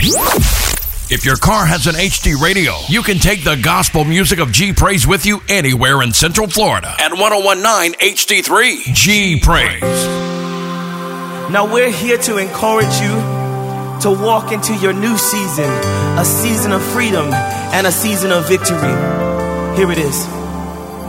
If your car has an HD radio, you can take the gospel music of G Praise with you anywhere in Central Florida at 1019 HD3. G Praise. Now we're here to encourage you to walk into your new season, a season of freedom and a season of victory. Here it is.